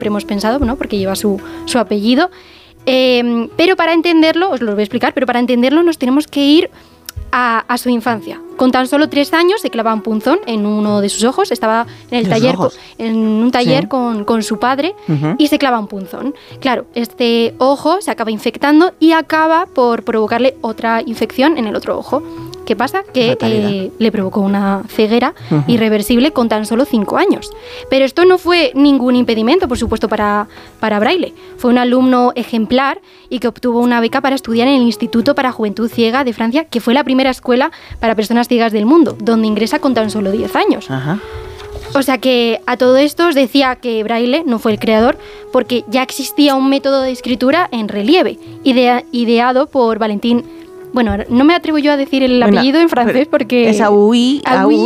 hemos pensado, ¿no? Porque lleva su apellido. Pero para entenderlo, os lo voy a explicar, pero para entenderlo nos tenemos que ir a su infancia. Con tan solo 3 años se clavaba un punzón en uno de sus ojos, estaba en un taller con su padre, y se clava un punzón. Claro, este ojo se acaba infectando y acaba por provocarle otra infección en el otro ojo. ¿Qué pasa? Que le provocó una ceguera irreversible con tan solo 5 años. Pero esto no fue ningún impedimento, por supuesto, para Braille. Fue un alumno ejemplar y que obtuvo una beca para estudiar en el Instituto para Juventud Ciega de Francia, que fue la primera escuela para personas ciegas del mundo, donde ingresa con tan solo 10 años. Ajá. O sea que a todo esto os decía que Braille no fue el creador, porque ya existía un método de escritura en relieve, ideado por Valentín. Bueno, no me atrevo yo a decir el apellido en francés porque... Es Aui,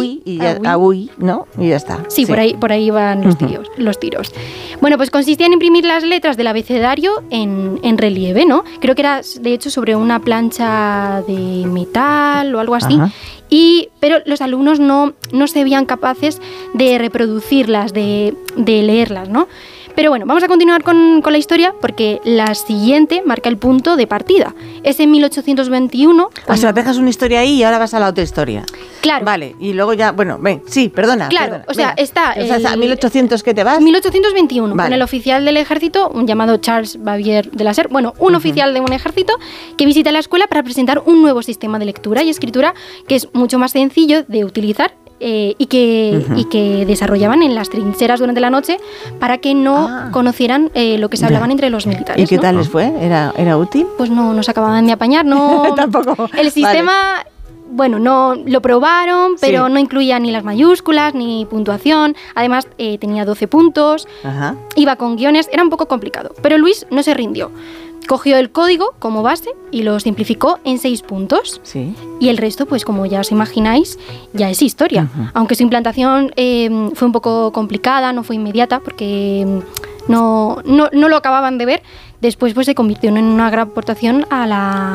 ¿no? Y ya está. Sí, por ahí van los tiros. Bueno, pues consistía en imprimir las letras del abecedario en relieve, ¿no? Creo que era, de hecho, sobre una plancha de metal o algo así. Pero los alumnos no se veían capaces de reproducirlas, de leerlas, ¿no? Pero bueno, vamos a continuar con la historia, porque la siguiente marca el punto de partida. Es en 1821. O sea, dejas una historia ahí y ahora vas a la otra historia. Claro. Vale, y luego ya, bueno, ven, sí, perdona. Claro, o sea, está... ¿a 1800 qué te vas? 1821, con el oficial del ejército, un llamado Charles Bavier de la Serre, un oficial de un ejército que visita la escuela para presentar un nuevo sistema de lectura y escritura que es mucho más sencillo de utilizar. Y que desarrollaban en las trincheras durante la noche para que no conocieran lo que se hablaban entre los militares. ¿Y qué tal les fue? ¿Era útil? Pues no se acababan de apañar, no. Tampoco. El sistema, bueno, no lo probaron, pero no incluía ni las mayúsculas ni puntuación. Además, tenía 12 puntos, iba con guiones, era un poco complicado. Pero Luis no se rindió. Cogió el código como base y lo simplificó en 6 puntos. Sí. Y el resto, pues como ya os imagináis, ya es historia. Aunque su implantación fue un poco complicada, no fue inmediata, porque no lo acababan de ver. Después pues se convirtió en una gran aportación a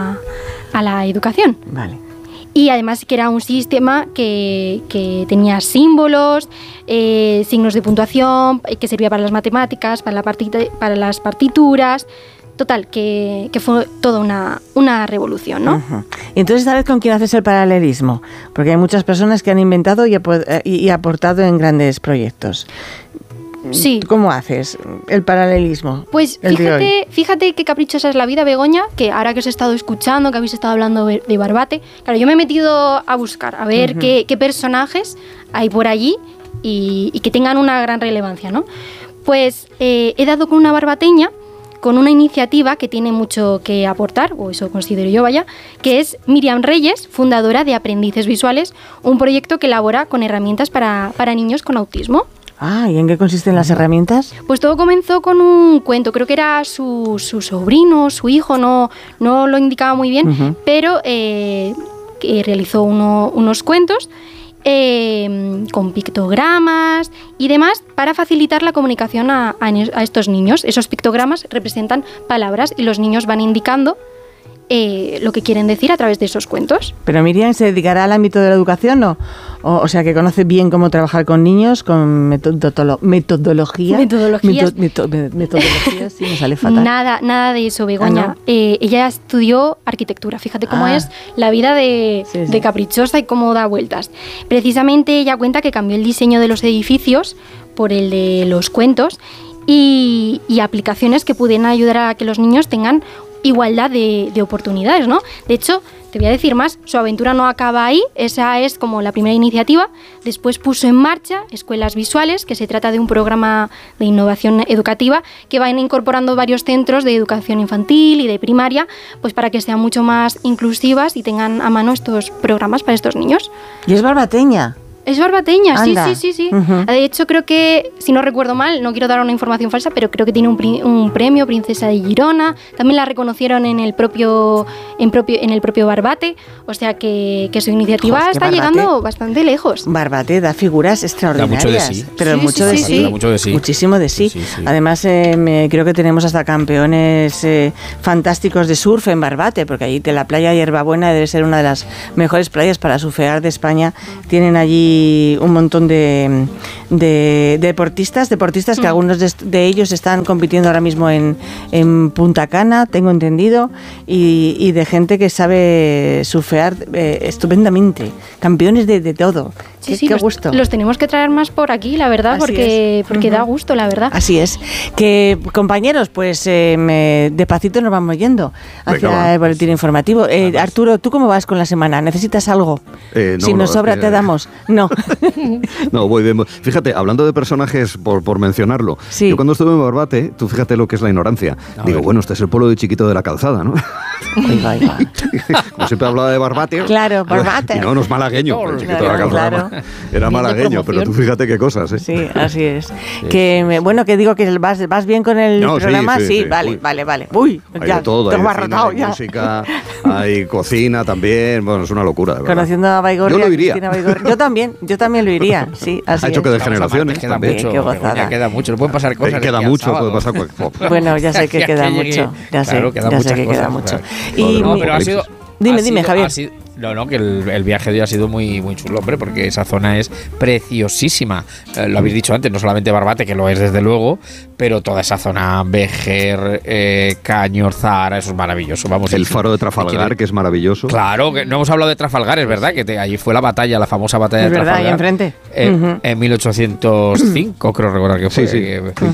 la educación. Vale. Y además que era un sistema que tenía símbolos, signos de puntuación, que servía para las matemáticas, para las partituras. Total, que fue toda una revolución, ¿no? Y entonces, ¿sabes con quién haces el paralelismo? Porque hay muchas personas que han inventado y aportado en grandes proyectos. Sí. ¿Cómo haces el paralelismo? Pues fíjate qué caprichosa es la vida, Begoña, que ahora que os he estado escuchando, que habéis estado hablando de Barbate, claro, yo me he metido a buscar, a ver qué personajes hay por allí y que tengan una gran relevancia, ¿no? Pues he dado con una barbateña, con una iniciativa que tiene mucho que aportar, o eso considero yo, que es Miriam Reyes, fundadora de Aprendices Visuales, un proyecto que elabora con herramientas para niños con autismo. ¿Y en qué consisten las herramientas? Pues todo comenzó con un cuento, creo que era su sobrino, su hijo, no lo indicaba muy bien, pero que realizó unos cuentos con pictogramas y demás para facilitar la comunicación a estos niños. Esos pictogramas representan palabras y los niños van indicando lo que quieren decir a través de esos cuentos. ¿Pero Miriam se dedicará al ámbito de la educación o sea, que conoce bien cómo trabajar con niños, con metodología? Metodologías, sí, me sale fatal. Nada de eso, Begoña. ¿No? Ella estudió arquitectura. Fíjate cómo es la vida de caprichosa y cómo da vueltas. Precisamente ella cuenta que cambió el diseño de los edificios por el de los cuentos y aplicaciones que pudieran ayudar a que los niños tengan igualdad de oportunidades, ¿no? De hecho, te voy a decir más, su aventura no acaba ahí, esa es como la primera iniciativa. Después puso en marcha Escuelas Visuales, que se trata de un programa de innovación educativa que van incorporando varios centros de educación infantil y de primaria, pues para que sean mucho más inclusivas y tengan a mano estos programas para estos niños. ¿Y es barbateña? Es barbateña, Anda. sí. De hecho, creo que, si no recuerdo mal, no quiero dar una información falsa, pero creo que tiene un premio, Princesa de Girona. También la reconocieron en el propio Barbate. O sea que su iniciativa está llegando bastante lejos. Barbate da figuras extraordinarias. Da mucho de sí. Pero mucho de sí. Muchísimo de sí. Además, creo que tenemos hasta campeones fantásticos de surf en Barbate, porque allí la playa Hierbabuena debe ser una de las mejores playas para surfear de España. Tienen allí y un montón de deportistas que algunos de ellos están compitiendo ahora mismo en Punta Cana, tengo entendido, y de gente que sabe surfear estupendamente, campeones de todo. Sí, qué gusto. Los tenemos que traer más por aquí, la verdad, porque da gusto, la verdad. Así es. Que, compañeros, pues despacito nos vamos yendo hacia el boletín informativo. Arturo, ¿tú cómo vas con la semana? ¿Necesitas algo? No, si nos sobra, te damos. No. No, voy bien. Fíjate, hablando de personajes, por mencionarlo, yo cuando estuve en Barbate, tú fíjate lo que es la ignorancia. Digo, bueno, este es el pueblo de Chiquito de la Calzada, ¿no? Oiga. Como siempre hablaba de Barbate. Claro, Barbate. Y no es malagueño, el Chiquito de la Calzada. Claro. Era malagueño, pero tú fíjate qué cosas, ¿eh? Sí, así es. Que digo que vas bien con el programa. Sí, vale. Uy, hay ya, de todo, hay barrotado, cine, hay música, hay cocina también. Bueno, es una locura, de verdad. Conociendo a Baigorria. Yo lo iría. Yo también lo iría, sí, así ha hecho es. que de generaciones queda también. mucho, qué gozada. queda mucho, no pueden pasar cosas. Queda mucho, puede pasar cualquier cosa. Bueno, ya sé que queda mucho. Ya sé que queda mucho. Y pero ha sido... Dime, Javier. Que el viaje de hoy ha sido muy, muy chulo, hombre, porque esa zona es preciosísima. Lo habéis dicho antes, no solamente Barbate, que lo es desde luego, pero toda esa zona, Béjar, Cañor, Zahara, eso es maravilloso. Vamos, el faro de Trafalgar, que es maravilloso. Claro, que no hemos hablado de Trafalgar, es verdad, que allí fue la batalla, la famosa batalla de Trafalgar. Ahí enfrente. En 1805, creo recordar que fue. Sí.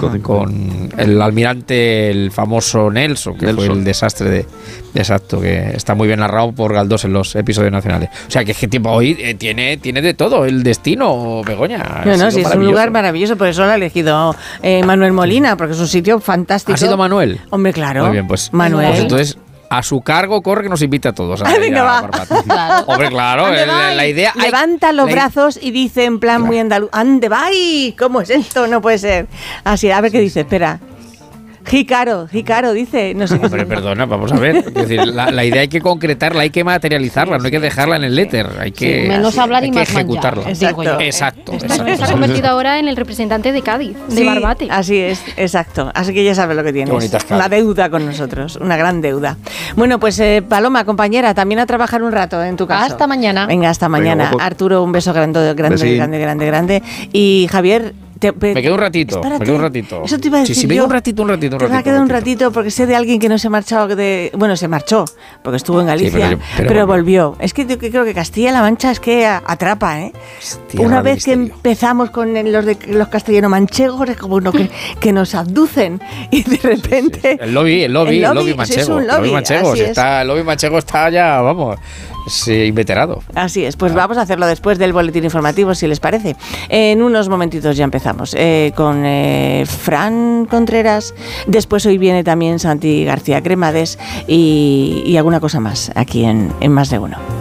Con el almirante, el famoso Nelson, que fue el desastre de... Exacto, que está muy bien narrado por Galdós en los episodios nacionales. O sea, que es que tiempo hoy tiene de todo, el destino, Begoña. No, sí, es un lugar maravilloso, por eso lo ha elegido Manuel Molina, porque es un sitio fantástico. ¿Ha sido Manuel? Hombre, claro. Muy bien, pues Manuel. Pues entonces, a su cargo corre que nos invita a todos. Venga, va. Claro. Hombre, claro, la idea... Levanta los brazos y dice en plan muy andaluz, ¡ande va! ¿Cómo es esto? No puede ser. Así, a ver qué dice, espera. Jícaro, dice. No sé. Hombre, perdona, vamos a ver. Es decir, la idea hay que concretarla, hay que materializarla, no hay que dejarla en el éter. Hay que, menos hablar y más ejecutarla. Exacto. Se ha convertido ahora en el representante de Cádiz, de Barbate. Así es, exacto. Así que ya sabes lo que tienes. Una deuda con nosotros, una gran deuda. Bueno, pues Paloma, compañera, también a trabajar un rato en tu caso. Hasta mañana. Venga, hasta mañana. Venga, Arturo, un beso grande. Y Javier... Me quedo un ratito, Eso te iba a decir. Sí, me quedo un ratito. Te va a quedar un ratito porque sé de alguien que no se ha marchado se marchó porque estuvo en Galicia, sí, pero volvió. Es que yo creo que Castilla-La Mancha es que atrapa, ¿eh? Una vez que empezamos con los castellano-manchegos es como que nos abducen y de repente... El lobby manchego. Es un lobby manchego. El lobby manchego está ya, vamos... Sí, inveterado. Así es, pues vamos a hacerlo después del boletín informativo, si les parece. En unos momentitos ya empezamos con Fran Contreras. Después hoy viene también Santi García Cremades y alguna cosa más aquí en Más de Uno.